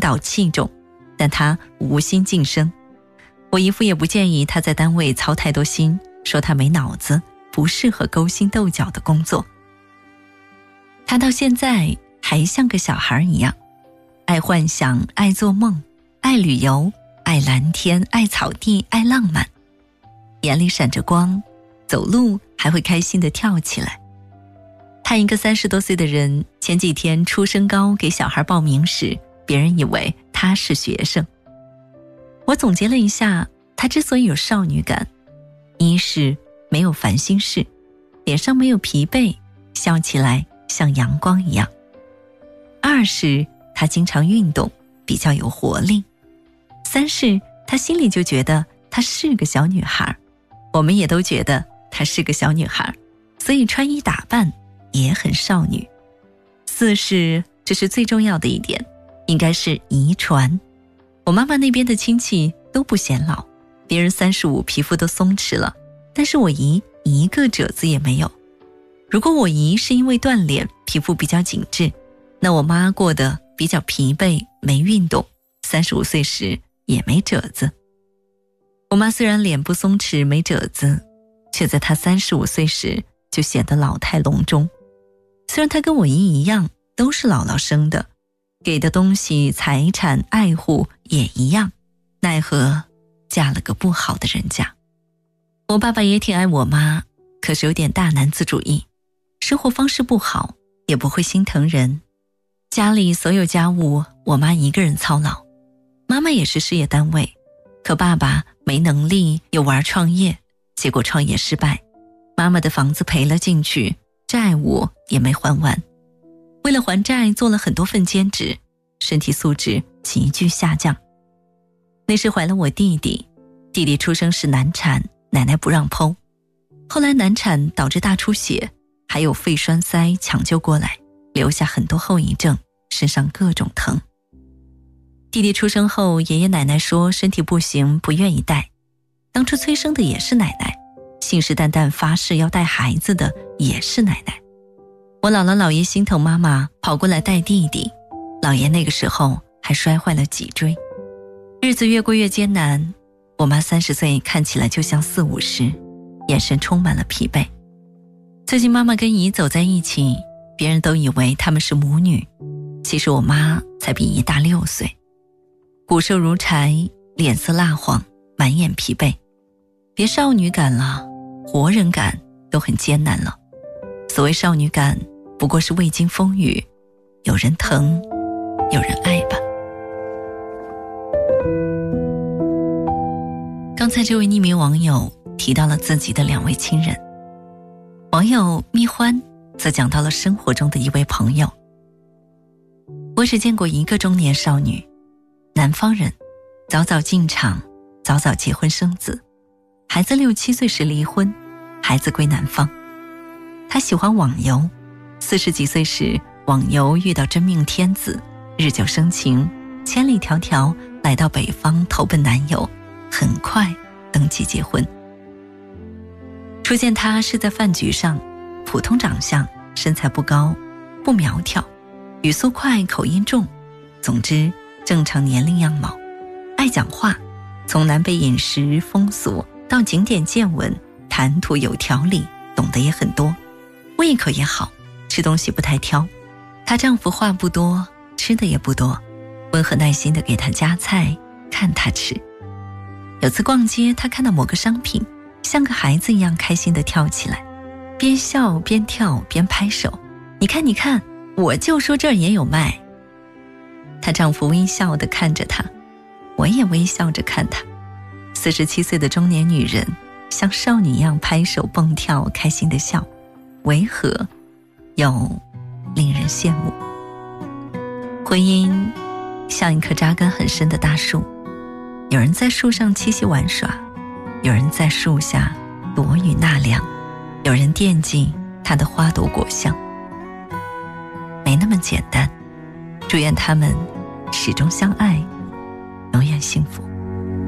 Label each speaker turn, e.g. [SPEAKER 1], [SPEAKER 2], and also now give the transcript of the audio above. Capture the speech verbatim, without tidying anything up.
[SPEAKER 1] 导器重，但他无心晋升。我姨父也不建议他在单位操太多心，说他没脑子，不适合勾心斗角的工作。他到现在还像个小孩一样，爱幻想，爱做梦，爱旅游，爱蓝天，爱草地，爱浪漫，眼里闪着光，走路还会开心地跳起来。看一个三十多岁的人前几天出身高给小孩报名时，别人以为他是学生。我总结了一下，他之所以有少女感，一是没有烦心事，脸上没有疲惫，笑起来像阳光一样；二是他经常运动，比较有活力；三是他心里就觉得她是个小女孩，我们也都觉得她是个小女孩，所以穿衣打扮也很少女。四是，这是最重要的一点，应该是遗传。我妈妈那边的亲戚都不显老，别人三十五皮肤都松弛了，但是我姨一个褶子也没有。如果我姨是因为锻炼皮肤比较紧致，那我妈过得比较疲惫，没运动，三十五岁时也没褶子。我妈虽然脸部松弛没褶子，却在她三十五岁时就显得老态龙钟。虽然她跟我姨一样都是姥姥生的，给的东西财产爱护也一样，奈何嫁了个不好的人家。我爸爸也挺爱我妈，可是有点大男子主义，生活方式不好，也不会心疼人。家里所有家务我妈一个人操劳，妈妈也是事业单位，可爸爸没能力又玩创业，结果创业失败，妈妈的房子赔了进去，债务也没还完。为了还债做了很多份兼职，身体素质急剧下降。那时怀了我弟弟，弟弟出生时难产，奶奶不让剖，后来难产导致大出血，还有肺栓塞抢救过来，留下很多后遗症，身上各种疼。弟弟出生后，爷爷奶奶说身体不行，不愿意带。当初催生的也是奶奶，信誓旦旦发誓要带孩子的也是奶奶。我姥姥姥爷心疼妈妈，跑过来带弟弟，姥爷那个时候还摔坏了脊椎。日子越过越艰难，我妈三十岁看起来就像四五十，眼神充满了疲惫。最近妈妈跟姨走在一起，别人都以为她们是母女，其实我妈才比姨大六岁，骨瘦如柴，脸色蜡黄，满眼疲惫。别少女感了，活人感都很艰难了。所谓少女感，不过是未经风雨，有人疼，有人爱吧。刚才这位匿名网友提到了自己的两位亲人，网友蜜欢则讲到了生活中的一位朋友。我只见过一个中年少女，南方人，早早进厂，早早结婚生子，孩子六七岁时离婚，孩子归南方。她喜欢网游，四十几岁时网游遇到真命天子，日久生情，千里迢迢来到北方投奔男友，很快登记结婚。初见她是在饭局上，普通长相，身材不高，不苗条，语速快，口音重，总之正常年龄样貌，爱讲话，从南北饮食风俗到景点见闻，谈吐有条理，懂得也很多，胃口也好，吃东西不太挑。她丈夫话不多，吃的也不多，温和耐心地给她夹菜，看她吃。有次逛街，她看到某个商品，像个孩子一样开心地跳起来，边笑边跳边拍手，你看你看，我就说这儿也有卖。她丈夫微笑地看着她，我也微笑着看她。四十七岁的中年女人像少女一样拍手蹦跳，开心地笑，违和又令人羡慕。婚姻像一棵扎根很深的大树，有人在树上嬉戏玩耍，有人在树下躲雨纳凉，有人惦记它的花朵果香。没那么简单，祝愿他们始终相爱，永远幸福。